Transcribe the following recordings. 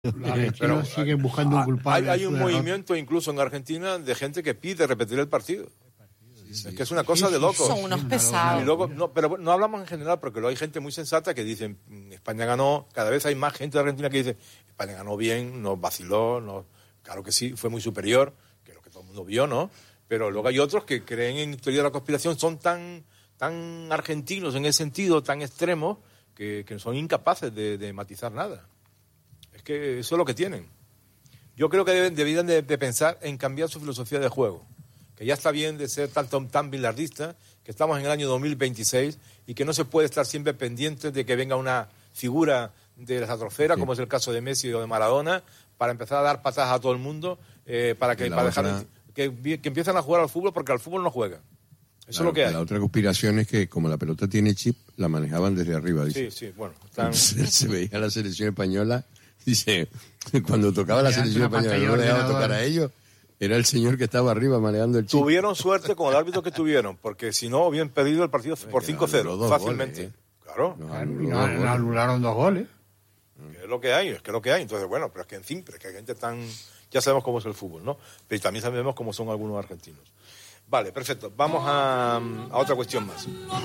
Los argentinos siguen buscando un culpable. Hay un movimiento incluso en Argentina de gente que pide repetir el partido. Es que es una cosa de locos. Son unos pesados. Y luego, pero no hablamos en general, porque luego hay gente muy sensata que dice, España ganó, cada vez hay más gente de Argentina que dice, España ganó bien, nos vaciló, claro que sí, fue muy superior, que es lo que todo el mundo vio, ¿no? Pero luego hay otros que creen en teoría de la conspiración, son tan argentinos en ese sentido, tan extremos, que son incapaces de matizar nada. Es que eso es lo que tienen. Yo creo que deberían de pensar en cambiar su filosofía de juego. Que ya está bien de ser tan bilardista, que estamos en el año 2026 y que no se puede estar siempre pendiente de que venga una figura de la estratosfera, como es el caso de Messi o de Maradona, para empezar a dar patadas a todo el mundo, para dejar que empiecen a jugar al fútbol, porque al fútbol no juegan. Eso es lo que hay. La otra conspiración es que como la pelota tiene chip, la manejaban desde arriba, dice. Sí, bueno. Se veía la selección española, dice, cuando tocaba la selección española, no dejaba tocar a ellos. Era el señor que estaba arriba manejando el chip. Tuvieron suerte con el árbitro que tuvieron, porque si no, hubieran perdido el partido por 5-0, fácilmente. Goles, Claro. Nos anularon 2 goles. Es lo que hay. Entonces, bueno, pero es que en fin, pero es que hay gente tan... Ya sabemos cómo es el fútbol, ¿no? Pero también sabemos cómo son algunos argentinos. Vale, perfecto. Vamos a otra cuestión más.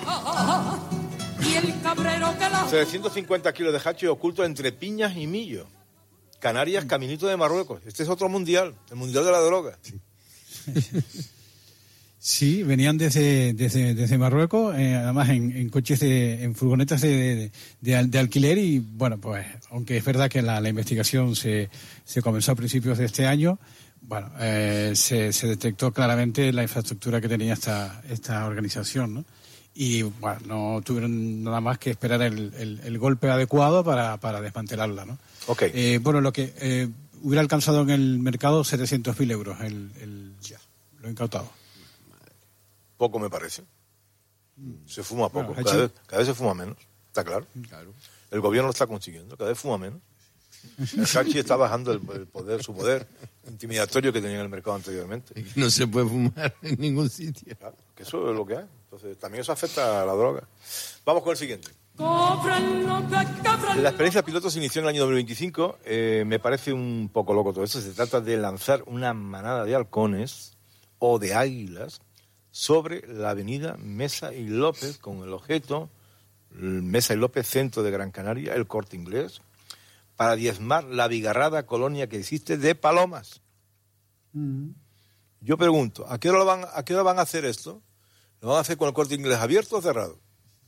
750 kilos de hache oculto entre piñas y millo. Canarias, caminito de Marruecos. Este es otro mundial, el mundial de la droga. Sí, venían desde Marruecos, además en coches, en furgonetas de alquiler y, bueno, pues, aunque es verdad que la investigación se comenzó a principios de este año, bueno, se detectó claramente la infraestructura que tenía esta organización, ¿no? Y, bueno, no tuvieron nada más que esperar el golpe adecuado para desmantelarla, ¿no? Okay. Bueno, lo que hubiera alcanzado en el mercado 700.000 euros lo incautado. Poco me parece. Se fuma poco. Bueno, cada vez se fuma menos. ¿Está claro? El gobierno lo está consiguiendo. Cada vez fuma menos. El hachi está bajando su poder intimidatorio que tenía en el mercado anteriormente. No se puede fumar en ningún sitio. Claro, que eso es lo que hay. Entonces, también eso afecta a la droga. Vamos con el siguiente. La experiencia piloto se inició en el año 2025. Me parece un poco loco todo esto. Se trata de lanzar una manada de halcones o de águilas sobre la avenida Mesa y López, con el objeto, Mesa y López, centro de Gran Canaria, el Corte Inglés, para diezmar la abigarrada colonia que existe de palomas. Yo pregunto, ¿a qué hora van a hacer esto? ¿Lo van a hacer con el Corte Inglés abierto o cerrado?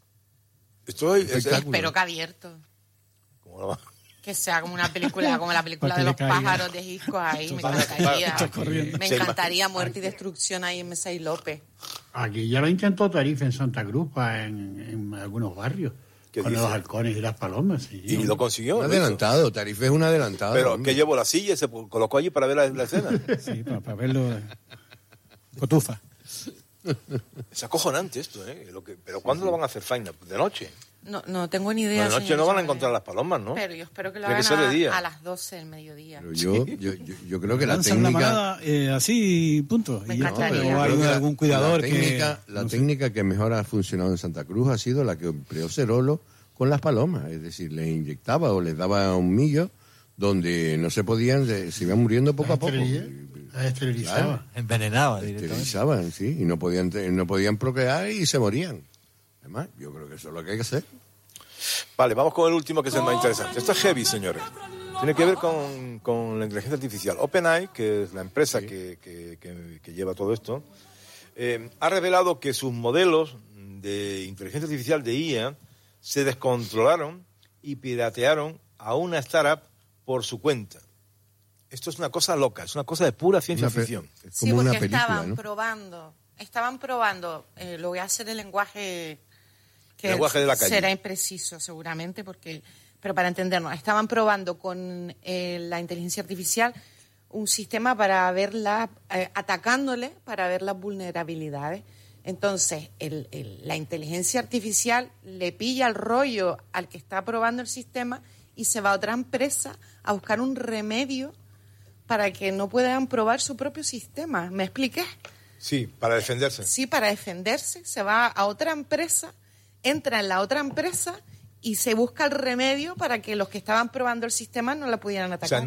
Espero que abierto. ¿Cómo lo van? Que sea como una película, como la película de los pájaros de Hitchcock ahí. Me encantaría. Me encantaría muerte y destrucción ahí en Mesa y López. Aquí ya lo intentó Tarifa en Santa Cruz, en algunos barrios, con los halcones y las palomas. Sí, y lo consiguió. Un adelantado, Tarifa es un adelantado. Pero hombre. que llevó la silla y se colocó allí para ver la escena. Sí, para verlo. Cotufa. Es acojonante esto, ¿eh? Pero ¿cuándo lo van a hacer faena? ¿De noche? No tengo ni idea. De noche no van a encontrar las palomas, ¿no? Pero yo espero que lo Tiene hagan que ser de día. a las 12 del mediodía. Pero yo creo que la Lanzan una técnica... manada así, punto. Me Y encantaría. o hay algún cuidador La técnica que mejor ha funcionado en Santa Cruz ha sido la que empleó Cerolo con las palomas. Es decir, les inyectaba o les daba un millo donde no se podían, se iban muriendo poco a poco. Las esterilizaba. Claro. Envenenaba directamente. Esterilizaban, sí, y no podían procrear y se morían. Además, yo creo que eso es lo que hay que hacer. Vale, vamos con el último, que es el más interesante. Esto es heavy, señores. Tiene que ver con la inteligencia artificial. OpenAI, que es la empresa que lleva todo esto, ha revelado que sus modelos de inteligencia artificial de IA se descontrolaron y piratearon a una startup por su cuenta. Esto es una cosa loca, es una cosa de pura ciencia ficción. Es como una película, estaban ¿no? probando, lo voy a hacer el lenguaje que lenguaje de la calle. Será impreciso seguramente, pero para entendernos, estaban probando con la inteligencia artificial un sistema para verla, atacándole para ver las vulnerabilidades. Entonces, la inteligencia artificial le pilla el rollo al que está probando el sistema y se va a otra empresa a buscar un remedio para que no puedan probar su propio sistema. ¿Me expliqué? Sí, para defenderse. Sí, para defenderse. Se va a otra empresa, entra en la otra empresa y se busca el remedio para que los que estaban probando el sistema no la pudieran atacar. O sea,